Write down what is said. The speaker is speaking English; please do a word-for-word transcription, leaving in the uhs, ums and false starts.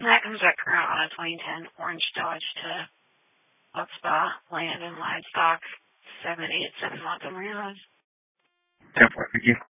That comes back around on a twenty ten Orange Dodge to Buck Spa, Land and Livestock, seven eight seven Montgomery Road. ten four, thank you.